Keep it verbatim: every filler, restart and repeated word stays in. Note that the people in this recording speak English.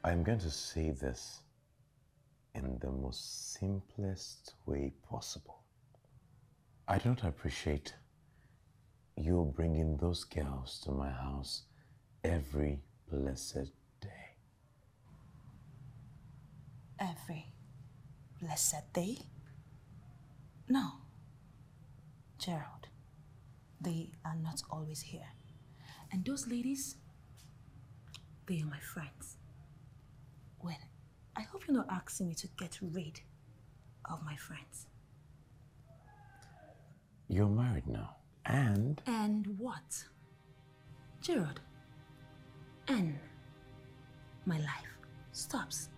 I'm going to say this in the most simplest way possible. I don't appreciate you bringing those girls to my house every blessed day. Every blessed day? No. Gerald, they are not always here. And those ladies, they are my friends. Well, I hope you're not asking me to get rid of my friends. You're married now, and... And what? Gerald, and my life stops.